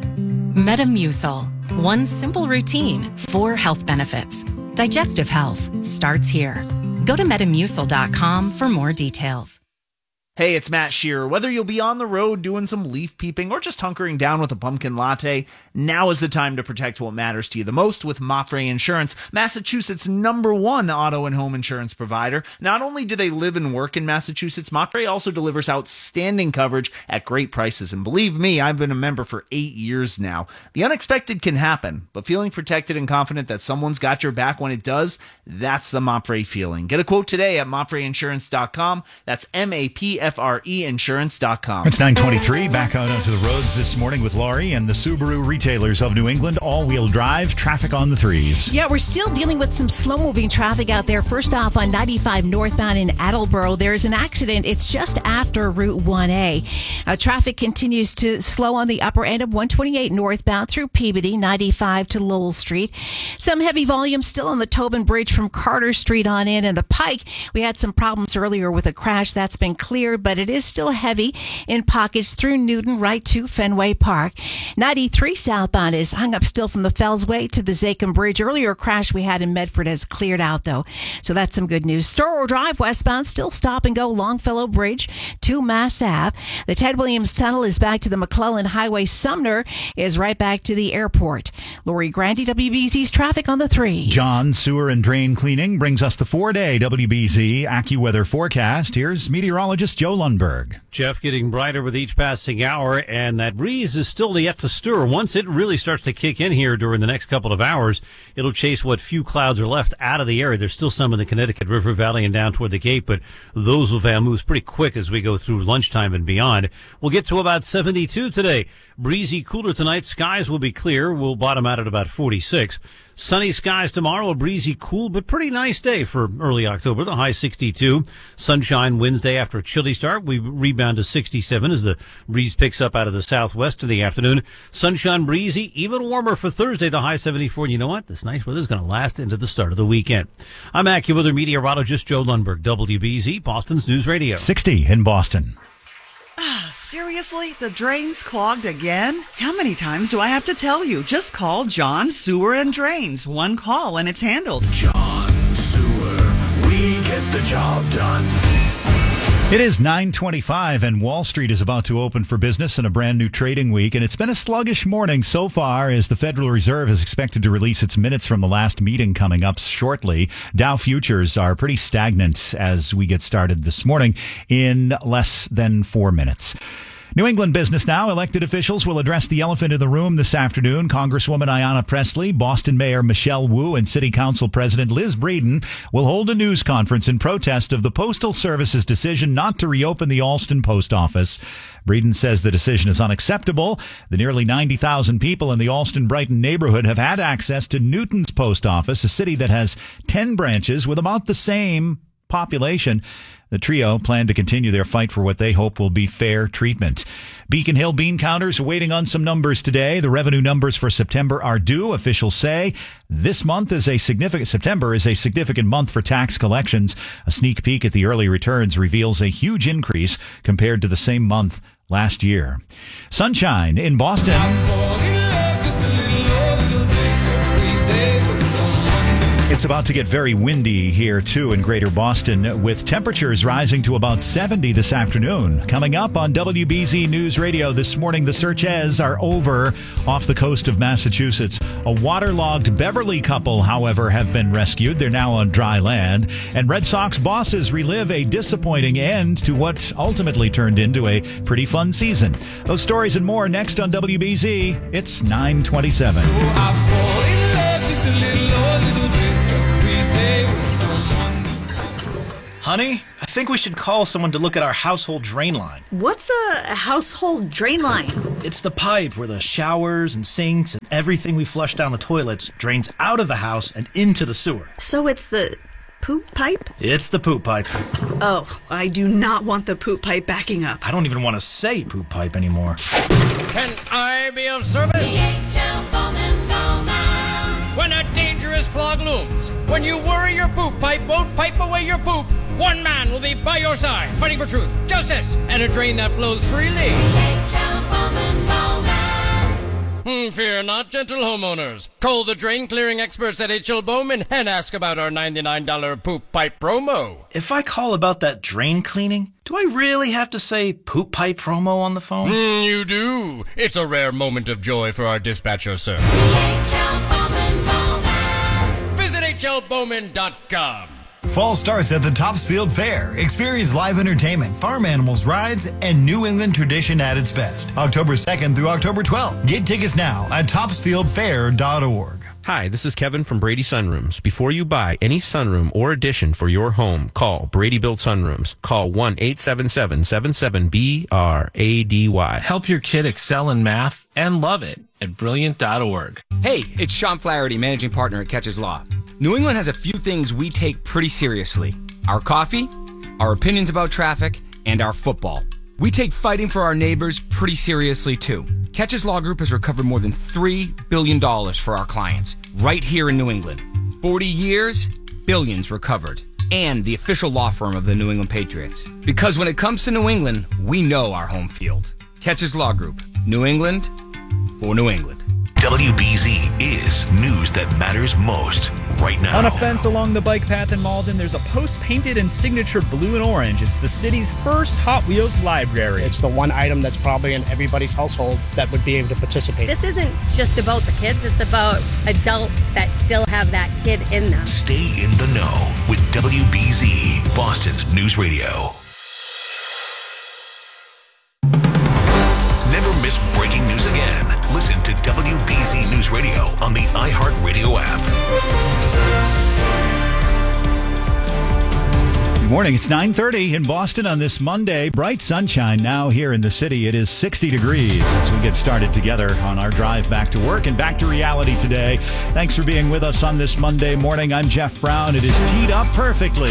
Metamucil. One simple routine, 4 health benefits. Digestive health starts here. Go to Metamucil.com for more details. Hey, it's Matt Shearer. Whether you'll be on the road doing some leaf peeping or just hunkering down with a pumpkin latte, now is the time to protect what matters to you the most with Mapfre Insurance, Massachusetts' #1 auto and home insurance provider. Not only do they live and work in Massachusetts, Mapfre also delivers outstanding coverage at great prices. And believe me, I've been a member for 8 years now. The unexpected can happen, but feeling protected and confident that someone's got your back when it does, that's the Mapfre feeling. Get a quote today at mapfreinsurance.com. That's MAPFRE insurance.com. It's 9:23. Back out onto the roads this morning with Laurie and the Subaru retailers of New England. All-wheel drive, Traffic on the Threes. Yeah, we're still dealing with some slow-moving traffic out there. First off, on 95 northbound in Attleboro, there's an accident. It's just after Route 1A. Traffic continues to slow on the upper end of 128 northbound through Peabody, 95 to Lowell Street. Some heavy volume still on the Tobin Bridge from Carter Street on in. And the Pike, we had some problems earlier with a crash. That's been cleared, but it is still heavy in pockets through Newton right to Fenway Park. 93 southbound is hung up still from the Fellsway to the Zachem Bridge. Earlier crash we had in Medford has cleared out, though. So that's some good news. Storrow Drive westbound still stop and go Longfellow Bridge to Mass Ave. The Ted Williams Tunnel is back to the McClellan Highway. Sumner is right back to the airport. Lori Grandy, WBZ's Traffic on the Threes. John, sewer and drain cleaning brings us the 4-day WBZ AccuWeather forecast. Here's meteorologist Joe Lundberg. Jeff, getting brighter with each passing hour, and that breeze is still yet to stir. Once it really starts to kick in here during the next couple of hours, it'll chase what few clouds are left out of the area. There's still some in the Connecticut River Valley and down toward the Cape, but those will move pretty quick as we go through lunchtime and beyond. We'll get to about 72 today. Breezy, cooler tonight. Skies will be clear. We'll bottom out at about 46. Sunny skies tomorrow, a breezy, cool, but pretty nice day for early October. The high 62. Sunshine Wednesday after a chilly start. We rebound to 67 as the breeze picks up out of the southwest in the afternoon. Sunshine breezy, even warmer for Thursday, the high 74. And you know what? This nice weather is going to last into the start of the weekend. I'm AccuWeather meteorologist Joe Lundberg, WBZ, Boston's News Radio. 60 in Boston. Seriously? The drain's clogged again? How many times do I have to tell you? Just call John Sewer and Drains. One call and it's handled. John Sewer, we get the job done. It is 9:25 and Wall Street is about to open for business in a brand new trading week, and it's been a sluggish morning so far as the Federal Reserve is expected to release its minutes from the last meeting coming up shortly. Dow futures are pretty stagnant as we get started this morning in less than 4 minutes. New England business now. Elected officials will address the elephant in the room this afternoon. Congresswoman Ayanna Pressley, Boston Mayor Michelle Wu, and City Council President Liz Breeden will hold a news conference in protest of the Postal Service's decision not to reopen the Allston Post Office. Breeden says the decision is unacceptable. The nearly 90,000 people in the Allston-Brighton neighborhood have had access to Newton's post office, a city that has 10 branches with about the same population. The trio plan to continue their fight for what they hope will be fair treatment. Beacon Hill bean counters are waiting on some numbers today. The revenue numbers for September are due. Officials say September is a significant month for tax collections. A sneak peek at the early returns reveals a huge increase compared to the same month last year. Sunshine in Boston. It's about to get very windy here, too, in greater Boston, with temperatures rising to about 70 this afternoon. Coming up on WBZ News Radio this morning, the searches are over off the coast of Massachusetts. A waterlogged Beverly couple, however, have been rescued. They're now on dry land. And Red Sox bosses relive a disappointing end to what ultimately turned into a pretty fun season. Those stories and more next on WBZ. It's 9:27. Honey, I think we should call someone to look at our household drain line. What's a household drain line? It's the pipe where the showers and sinks and everything we flush down the toilets drains out of the house and into the sewer. So it's the poop pipe? It's the poop pipe. Oh, I do not want the poop pipe backing up. I don't even want to say poop pipe anymore. Can I be of service? When a dangerous clog looms, when you worry your poop pipe won't pipe away your poop, one man will be by your side, fighting for truth, justice, and a drain that flows freely. Fear not, gentle homeowners. Call the drain clearing experts at H.L. Bowman and ask about our $99 poop pipe promo. If I call about that drain cleaning, do I really have to say poop pipe promo on the phone? You do. It's a rare moment of joy for our dispatcher, sir. Visit hlbowman.com. Fall starts at the Topsfield Fair. Experience live entertainment, farm animals, rides, and New England tradition at its best. October 2nd through October 12th. Get tickets now at topsfieldfair.org. Hi, this is Kevin from Brady Sunrooms. Before you buy any sunroom or addition for your home, call Brady Built Sunrooms. Call 1-877-77-BRADY. Help your kid excel in math and love it at brilliant.org. Hey, it's Sean Flaherty, managing partner at Catches Law. New England has a few things we take pretty seriously. Our coffee, our opinions about traffic, and our football. We take fighting for our neighbors pretty seriously, too. Catches Law Group has recovered more than $3 billion for our clients, right here in New England. 40 years, billions recovered. And the official law firm of the New England Patriots. Because when it comes to New England, we know our home field. Catches Law Group. New England for New England. WBZ is news that matters most right now. On a fence along the bike path in Malden, there's a post painted in signature blue and orange. It's the city's first Hot Wheels library. It's the one item that's probably in everybody's household that would be able to participate. This isn't just about the kids, it's about adults that still have that kid in them. Stay in the know with WBZ, Boston's News Radio. Never miss breaking news again. Listen to WBZ News Radio on the iHeartRadio app. Good morning. It's 9:30 in Boston on this Monday. Bright sunshine now here in the city. It is 60 degrees as we get started together on our drive back to work and back to reality today. Thanks for being with us on this Monday morning. I'm Jeff Brown. It is teed up perfectly.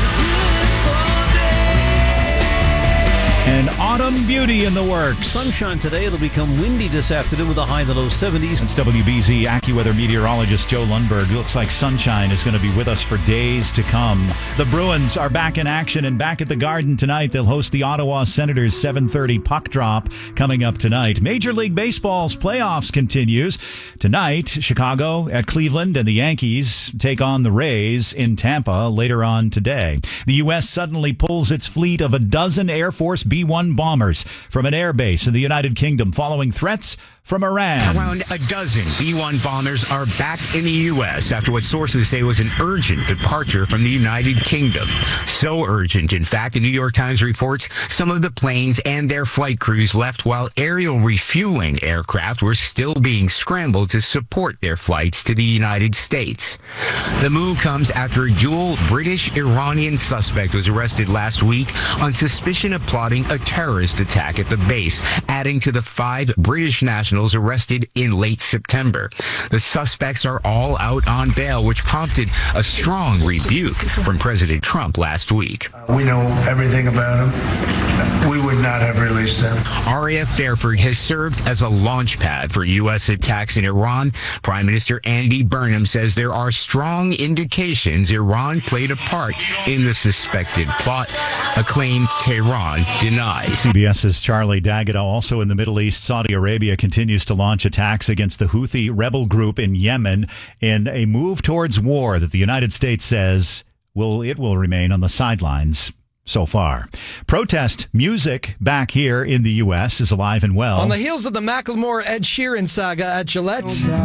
An autumn beauty in the works. Sunshine today. It'll become windy this afternoon with a high in the low 70s. It's WBZ AccuWeather meteorologist Joe Lundberg. Looks like sunshine is going to be with us for days to come. The Bruins are back in action and back at the Garden tonight. They'll host the Ottawa Senators 7:30 puck drop coming up tonight. Major League Baseball's playoffs continues. Tonight, Chicago at Cleveland and the Yankees take on the Rays in Tampa later on today. The U.S. suddenly pulls its fleet of a dozen Air Force B-1 bombers from an air base in the United Kingdom following threats from Iran. Around a dozen B-1 bombers are back in the U.S. after what sources say was an urgent departure from the United Kingdom. So urgent, in fact, the New York Times reports some of the planes and their flight crews left while aerial refueling aircraft were still being scrambled to support their flights to the United States. The move comes after a dual British-Iranian suspect was arrested last week on suspicion of plotting a terrorist attack at the base, adding to the 5 British nationals nationals arrested in late September. The suspects are all out on bail, which prompted a strong rebuke from President Trump last week. We know everything about them. We would not have released them. RAF Fairford has served as a launch pad for U.S. attacks in Iran. Prime Minister Andy Burnham says there are strong indications Iran played a part in the suspected plot, a claim Tehran denies. CBS's Charlie D'Agata. Also in the Middle East, Saudi Arabia continues to launch attacks against the Houthi rebel group in Yemen in a move towards war that the United States says it will remain on the sidelines. So far. Protest music back here in the U.S. is alive and well. On the heels of the Macklemore-Ed Sheeran saga at Gillette,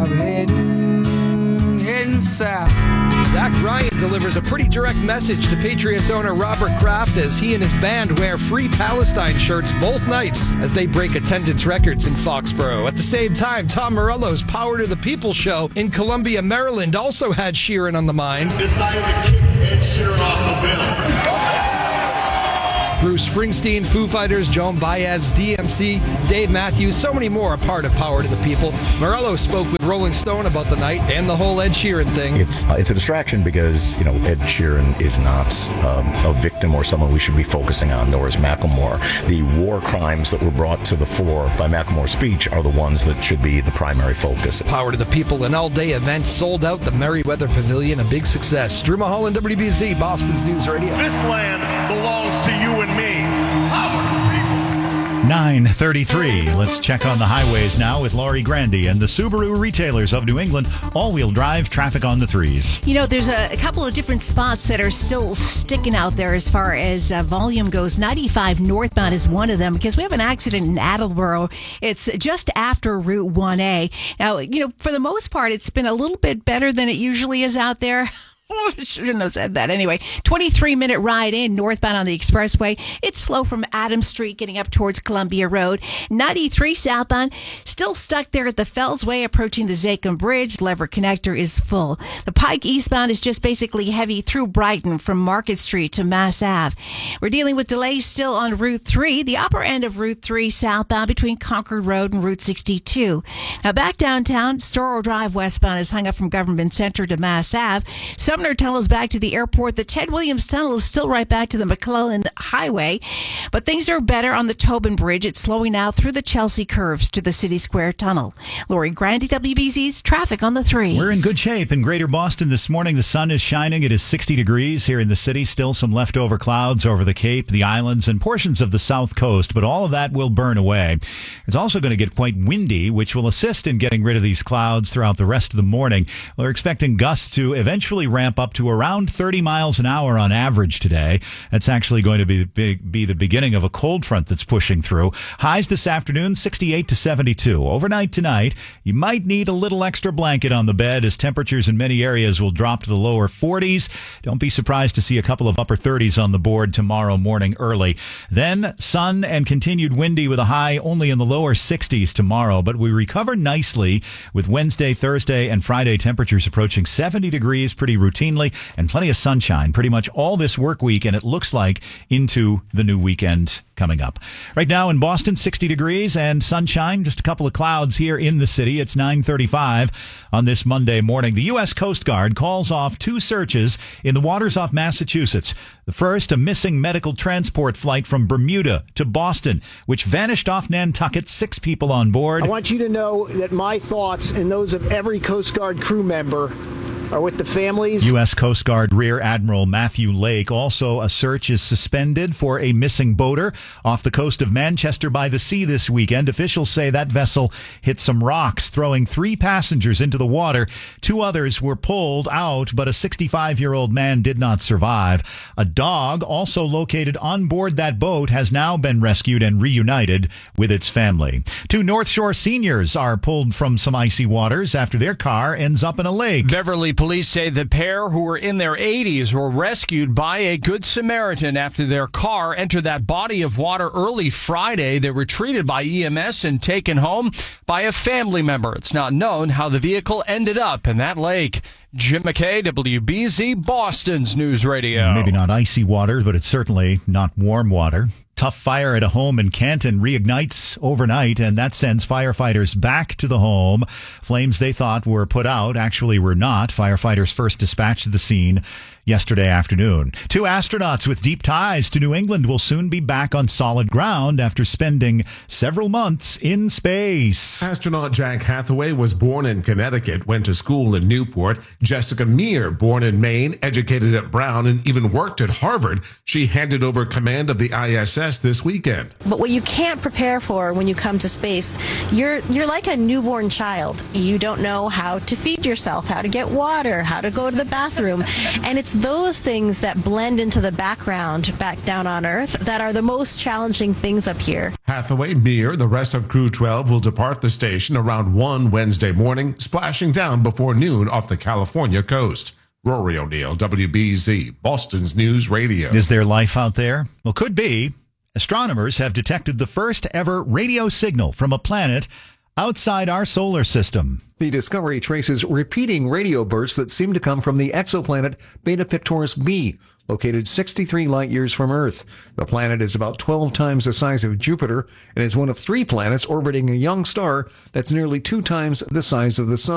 Zach Bryan delivers a pretty direct message to Patriots owner Robert Kraft as he and his band wear Free Palestine shirts both nights as they break attendance records in Foxborough. At the same time, Tom Morello's Power to the People show in Columbia, Maryland also had Sheeran on the mind. Decided to kick Ed Sheeran off the bill. Bruce Springsteen, Foo Fighters, Joan Baez, DMC, Dave Matthews, so many more a part of Power to the People. Morello spoke with Rolling Stone about the night and the whole Ed Sheeran thing. It's a distraction because, Ed Sheeran is not a victim or someone we should be focusing on, nor is Macklemore. The war crimes that were brought to the fore by Macklemore's speech are the ones that should be the primary focus. Power to the People, an all-day event, sold out the Merriweather Pavilion, a big success. Drew Mulholland, WBZ, Boston's News Radio. This land belongs to you and me. Power to the people. 9:33. Let's check on the highways now with Laurie Grandy and the Subaru retailers of New England. All-wheel drive traffic on the threes. There's a couple of different spots that are still sticking out there as far as volume goes. 95 northbound is one of them because we have an accident in Attleboro. It's just after Route 1A. Now, for the most part, it's been a little bit better than it usually is out there. I shouldn't have said that. Anyway, 23-minute ride in northbound on the expressway. It's slow from Adams Street getting up towards Columbia Road. 93 southbound, still stuck there at the Fellsway approaching the Zachem Bridge. Lever connector is full. The Pike eastbound is just basically heavy through Brighton from Market Street to Mass Ave. We're dealing with delays still on Route 3, the upper end of Route 3 southbound between Concord Road and Route 62. Now back downtown, Storrow Drive westbound is hung up from Government Center to Mass Ave. Sumner Tunnel is back to the airport. The Ted Williams Tunnel is still right back to the McClellan Highway, but things are better on the Tobin Bridge. It's slowing now through the Chelsea curves to the City Square Tunnel. Laurie Grandy, WBZ's traffic on the threes. We're in good shape in Greater Boston this morning. The sun is shining. It is 60 degrees here in the city. Still some leftover clouds over the Cape, the islands, and portions of the south coast, but all of that will burn away. It's also going to get quite windy, which will assist in getting rid of these clouds throughout the rest of the morning. We're expecting gusts to eventually ramp up to around 30 miles an hour on average today. That's actually going to be the beginning of a cold front that's pushing through. Highs this afternoon, 68 to 72. Overnight tonight, you might need a little extra blanket on the bed as temperatures in many areas will drop to the lower 40s. Don't be surprised to see a couple of upper 30s on the board tomorrow morning early. Then sun and continued windy with a high only in the lower 60s tomorrow, but we recover nicely with Wednesday, Thursday, and Friday temperatures approaching 70 degrees pretty routinely, and plenty of sunshine pretty much all this work week, and it looks like into the new weekend coming up. Right now in Boston, 60 degrees and sunshine, just a couple of clouds here in the city. It's 9:35 on this Monday morning. The U.S. Coast Guard calls off 2 searches in the waters off Massachusetts. The first, a missing medical transport flight from Bermuda to Boston, which vanished off Nantucket, 6 people on board. I want you to know that my thoughts and those of every Coast Guard crew member are with the families. U.S. Coast Guard Rear Admiral Matthew Lake. Also, a search is suspended for a missing boater off the coast of Manchester by the Sea this weekend. Officials say that vessel hit some rocks, throwing 3 passengers into the water. 2 others were pulled out, but a 65-year-old man did not survive. A dog, also located on board that boat, has now been rescued and reunited with its family. 2 North Shore seniors are pulled from some icy waters after their car ends up in a lake. Beverly police say the pair, who were in their 80s, were rescued by a Good Samaritan after their car entered that body of water early Friday. They were treated by EMS and taken home by a family member. It's not known how the vehicle ended up in that lake. Jim McKay, WBZ, Boston's News Radio. Maybe not icy water, but it's certainly not warm water. Tough fire at a home in Canton reignites overnight, and that sends firefighters back to the home. Flames they thought were put out actually were not. Firefighters first dispatched to the scene yesterday afternoon. 2 astronauts with deep ties to New England will soon be back on solid ground after spending several months in space. Astronaut Jack Hathaway was born in Connecticut, went to school in Newport. Jessica Meir, born in Maine, educated at Brown, and even worked at Harvard. She handed over command of the ISS this weekend. But what you can't prepare for when you come to space, you're like a newborn child. You don't know how to feed yourself, how to get water, how to go to the bathroom. And it's those things that blend into the background back down on Earth that are the most challenging things up here. Hathaway, Meir, the rest of Crew 12 will depart the station around 1 Wednesday morning, splashing down before noon off the California coast. Rory O'Neill, WBZ, Boston's News Radio. Is there life out there? Well, could be. Astronomers have detected the first ever radio signal from a planet outside our solar system. The discovery traces repeating radio bursts that seem to come from the exoplanet Beta Pictoris b, located 63 light-years from Earth. The planet is about 12 times the size of Jupiter and is one of 3 planets orbiting a young star that's nearly 2 times the size of the Sun.